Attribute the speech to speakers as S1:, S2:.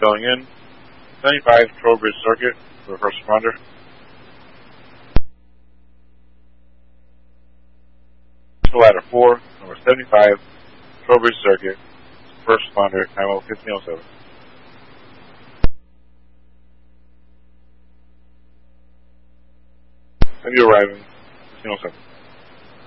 S1: going in. 75 Trowbridge Circuit for first responder. Ladder 4, number 75 Trowbridge Circuit, first responder, time 1507. And you're arriving, 1507.